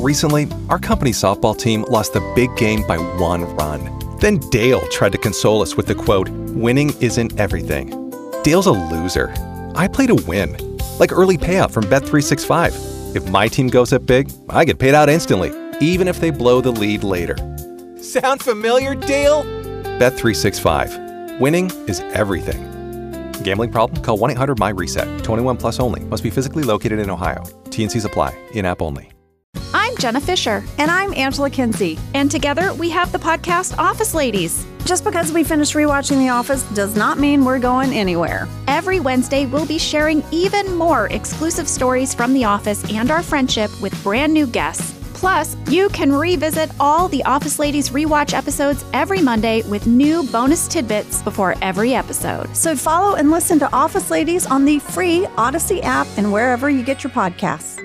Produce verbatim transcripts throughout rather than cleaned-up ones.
Recently, our company's softball team lost the big game by one run. Then Dale tried to console us with the quote, "Winning isn't everything." Dale's a loser. I play to win. Like early payout from Bet three sixty-five. If my team goes up big, I get paid out instantly, even if they blow the lead later. Sound familiar, Dale? Bet three sixty-five. Winning is everything. Gambling problem? Call one eight hundred M Y reset. twenty-one plus only. Must be physically located in Ohio. T and Cs apply. In-app only. I'm Jenna Fisher. And I'm Angela Kinsey. And together we have the podcast Office Ladies. Just because we finished rewatching The Office does not mean we're going anywhere. Every Wednesday, we'll be sharing even more exclusive stories from The Office and our friendship with brand new guests. Plus, you can revisit all the Office Ladies rewatch episodes every Monday with new bonus tidbits before every episode. So follow and listen to Office Ladies on the free Odyssey app and wherever you get your podcasts.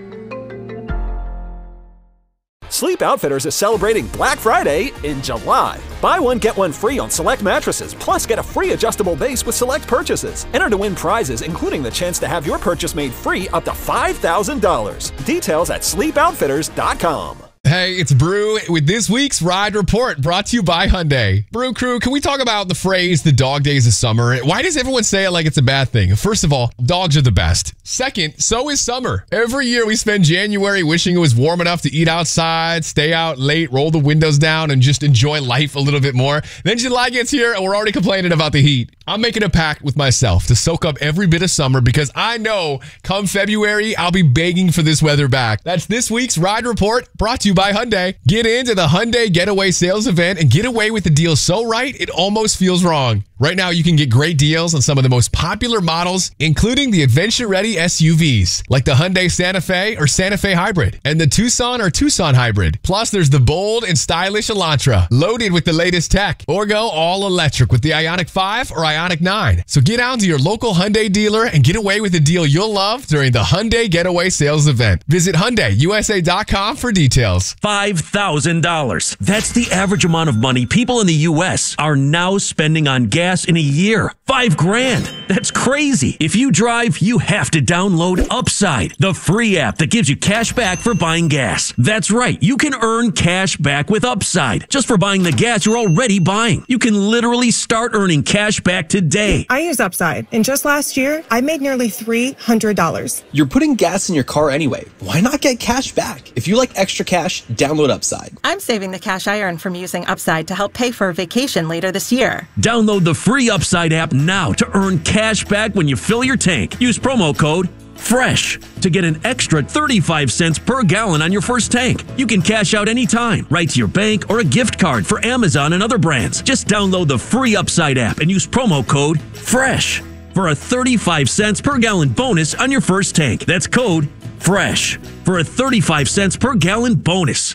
Sleep Outfitters is celebrating Black Friday in July. Buy one, get one free on select mattresses, plus get a free adjustable base with select purchases. Enter to win prizes, including the chance to have your purchase made free up to five thousand dollars. Details at sleep outfitters dot com. Hey, it's Brew with this week's Ride Report, brought to you by Hyundai. Brew Crew, can we talk about the phrase, the dog days of summer? Why does everyone say it like it's a bad thing? First of all, dogs are the best. Second, so is summer. Every year we spend January wishing it was warm enough to eat outside, stay out late, roll the windows down, and just enjoy life a little bit more. Then July gets here and we're already complaining about the heat. I'm making a pact with myself to soak up every bit of summer because I know come February, I'll be begging for this weather back. That's this week's Ride Report, brought to you by Hyundai. Get into the Hyundai Getaway Sales Event and get away with the deal so right, it almost feels wrong. Right now, you can get great deals on some of the most popular models, including the adventure-ready S U Vs, like the Hyundai Santa Fe or Santa Fe Hybrid, and the Tucson or Tucson Hybrid. Plus, there's the bold and stylish Elantra, loaded with the latest tech. Or go all-electric with the Ioniq five or Ioniq nine. So get out to your local Hyundai dealer and get away with a deal you'll love during the Hyundai Getaway Sales Event. Visit Hyundai U S A dot com for details. five thousand dollars. That's the average amount of money people in the U S are now spending on gas in a year. Five grand. That's crazy. If you drive, you have to download Upside, the free app that gives you cash back for buying gas. That's right. You can earn cash back with Upside just for buying the gas you're already buying. You can literally start earning cash back today. I use Upside, and just last year, I made nearly three hundred dollars. You're putting gas in your car anyway. Why not get cash back? If you like extra cash, download Upside. I'm saving the cash I earn from using Upside to help pay for a vacation later this year. Download the free Upside app now to earn cash back when you fill your tank. Use promo code FRESH to get an extra thirty-five cents per gallon on your first tank. You can cash out anytime, right to your bank or a gift card for Amazon and other brands. Just download the free Upside app and use promo code FRESH for a thirty-five cents per gallon bonus on your first tank. That's code FRESH for a thirty-five cents per gallon bonus.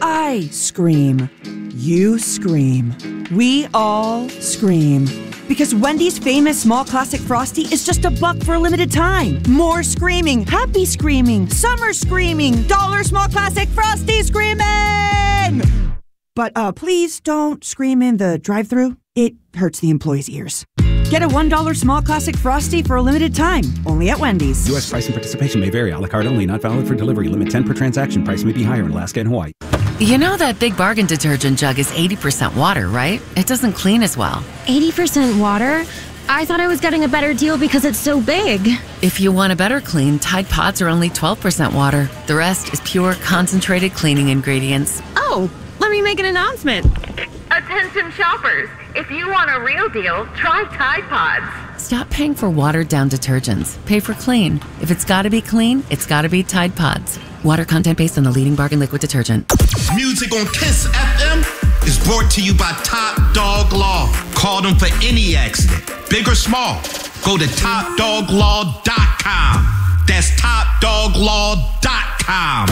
I scream. You scream. We all scream. Because Wendy's famous small classic Frosty is just a buck for a limited time. More screaming, happy screaming, summer screaming, dollar small classic Frosty screaming! But uh, please don't scream in the drive-thru. It hurts the employees' ears. Get a one dollar small classic Frosty for a limited time, only at Wendy's. U S price and participation may vary. A la carte only, not valid for delivery. Limit ten per transaction. Price may be higher in Alaska and Hawaii. You know that Big Bargain detergent jug is eighty percent water, right? It doesn't clean as well. eighty percent water? I thought I was getting a better deal because it's so big. If you want a better clean, Tide Pods are only twelve percent water. The rest is pure, concentrated cleaning ingredients. Oh, let me make an announcement. Attention shoppers, if you want a real deal, try Tide Pods. Stop paying for watered-down detergents. Pay for clean. If it's gotta be clean, it's gotta be Tide Pods. Water content based on the leading bargain liquid detergent. Music on Kiss F M is brought to you by Top Dog Law. Call them for any accident, big or small. Go to top dog law dot com. That's top dog law dot com.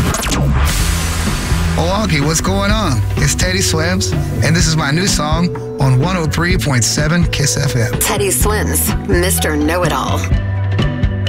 Milwaukee, what's going on? It's Teddy Swims, and this is my new song on one oh three point seven Kiss F M. Teddy Swims, Mister Know-It-All.